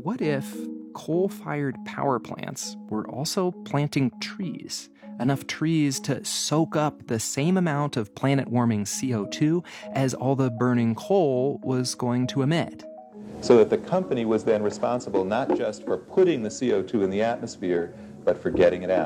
what if coal-fired power plants were also planting trees? Enough trees to soak up the same amount of planet-warming CO2 as all the burning coal was going to emit. So that the company was then responsible not just for putting the CO2 in the atmosphere, but for getting it out.